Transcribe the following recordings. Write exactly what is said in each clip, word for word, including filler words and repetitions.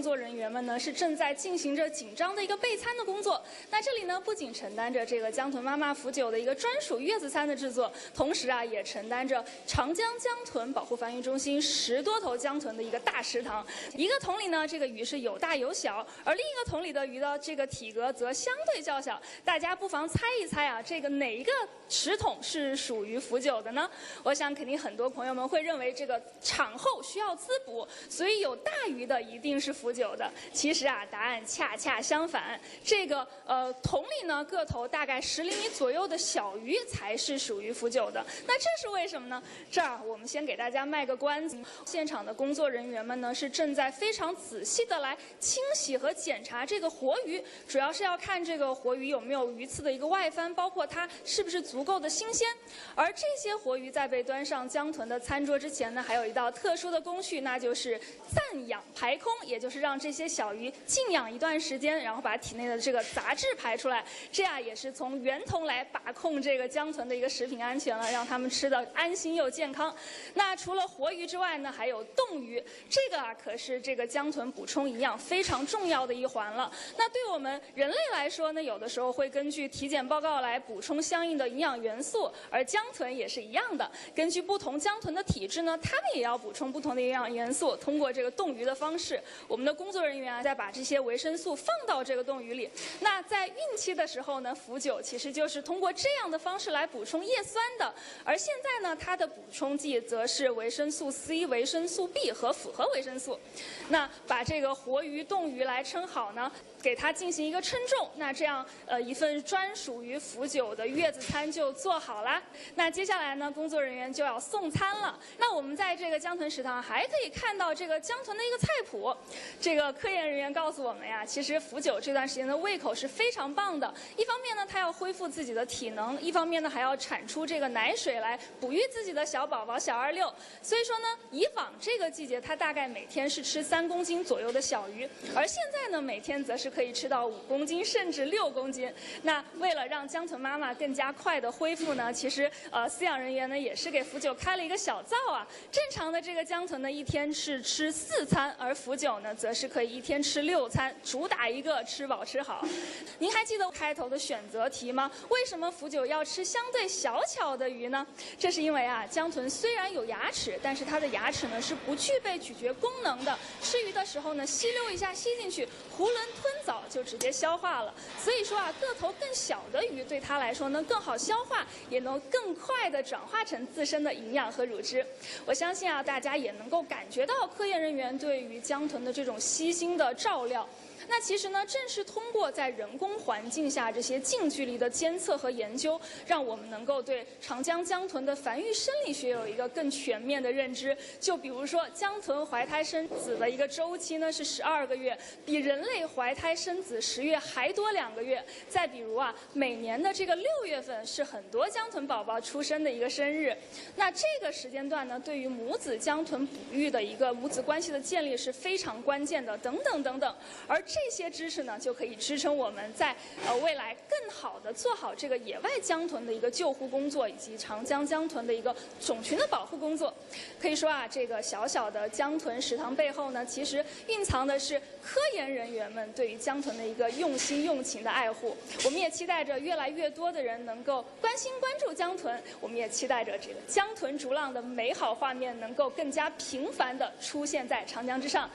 作人员们呢是正在进行着紧张的一个备餐的工作。那这里呢不仅承担着这个江豚妈妈福酒的一个专属月子餐的制作，同时啊也承担着长江江豚保护繁育中心十多头江豚的一个大食堂。一个桶里呢这个鱼是有大有小，而另一个桶里的鱼的这个体格则相对较小。大家不妨猜一猜啊，这个哪一个食桶是属于福酒的呢？我想肯定很多朋友们会认为这个产后需要滋补，所以有大鱼的一定是福酒的。其实啊，答案恰恰相反，这个呃桶里呢个头大概十厘米左右的小鱼才是属于福酒的。那这是为什么呢？这儿我们先给大家卖个关子，现场的工作人员们呢是正在非常仔细的来清洗和检查这个活鱼，主要是要看这个活鱼有没有鱼刺的一个外翻，包括它是不是足够的新鲜。而这些活鱼在被端上江豚的餐桌之前呢，还有一道特殊的工序，那就是暂养排空，也就是让这些小鱼静养一段时间，然后把体内的这个杂质排出来，这样也是从源头来把控这个江豚的一个食品安全了，让它们吃的安心又健康。那除了活鱼之外呢，还有冻鱼，这个啊可是这个江豚补充营养非常重要的一环了。那对我们人类来说呢，有的时候会根据体检报告来补充相应的营养元素，而江豚也是一样的，根据不同江豚的体质呢，它们也要补充不同的营养元素。通过这个冻鱼的方式，我们的工作人员啊，再把这些维生素放到这个冻鱼里。那在孕期的时候呢，福酒其实就是通过这样的方式来补充叶酸的。而现在呢，它的补充剂则是维生素 C、维生素 B 和复合维生素。那把这个活鱼、冻鱼来称好呢，给它进行一个称重，那这样呃一份专属于福酒的月子餐就做好了。那接下来呢，工作人员就要送餐了。那我们在这个江豚食堂还可以看到这个江豚的一个菜谱。这个科研人员告诉我们呀，其实福酒这段时间的胃口是非常棒的。一方面呢，它要恢复自己的体能；一方面呢，还要产出这个奶水来哺育自己的小宝宝小二六。所以说呢，以往这个季节它大概每天是吃三公斤左右的小鱼，而现在呢，每天则是可以吃到五公斤甚至六公斤。那为了让江豚妈妈更加快的恢复呢，其实呃饲养人员呢也是给福酒开了一个小灶啊。正常的这个江豚呢一天是吃四餐，而福酒呢则是可以一天吃六餐，主打一个吃饱吃好。您还记得开头的选择题吗？为什么福酒要吃相对小巧的鱼呢？这是因为啊，江豚虽然有牙齿，但是它的牙齿呢是不具备咀嚼功能的，吃鱼的时候呢吸溜一下吸进去，囫囵吞枣就直接消化了。所以说啊，个头更小的鱼对它来说呢更好消化，也能更快的转化成自身的营养和乳汁。我相信啊，大家也能够感觉到科研人员对于江豚的这种悉心的照料。那其实呢，正是通过在人工环境下这些近距离的监测和研究，让我们能够对长江江豚的繁育生理学有一个更全面的认知。就比如说，江豚怀胎生子的一个周期呢是十二个月，比人类怀胎生子十月还多两个月。再比如啊，每年的这个六月份是很多江豚宝宝出生的一个生日。那这个时间段呢，对于母子江豚哺育的一个母子关系的建立是非常关键的，等等等等。而这些知识呢，就可以支撑我们在呃未来更好的做好这个野外江豚的一个救护工作，以及长江江豚的一个种群的保护工作。可以说啊，这个小小的江豚食堂背后呢，其实蕴藏的是科研人员们对于江豚的一个用心用情的爱护。我们也期待着越来越多的人能够关心关注江豚，我们也期待着这个江豚逐浪的美好画面能够更加频繁地出現在長江之上。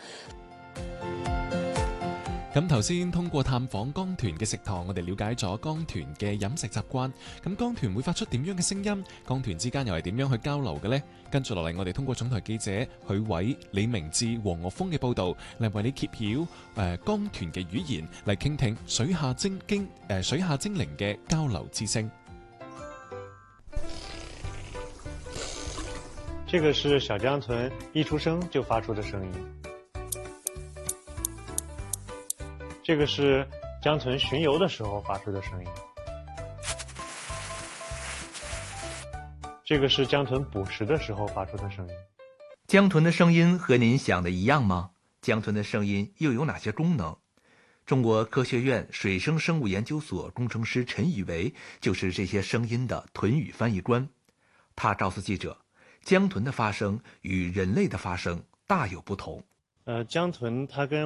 咁頭先通過探訪江豚嘅食堂，我哋了解咗江豚嘅飲食習慣。咁江豚會發出點樣嘅聲音？江豚之間又係點樣去交流嘅呢？跟住落嚟，我哋通過總台記者許偉、李明志、黃岳峰嘅報導，嚟為你揭曉誒、呃、江豚嘅語言，嚟傾聽水下精經誒、呃、水下精靈嘅交流之聲。 這個是小江豚一出生就發出的聲音。這個是江豚巡遊的時候發出的聲音。這個是江豚捕食的時候發出的聲音。 江豚的聲音和您想的一樣嗎？江豚的聲音又有哪些功能？中國科學院水生生物研究所工程師陳宇維就是這些聲音的豚語翻譯官。他告訴記者，江豚的發聲與人類的發聲大有不同。 呃，江豚它跟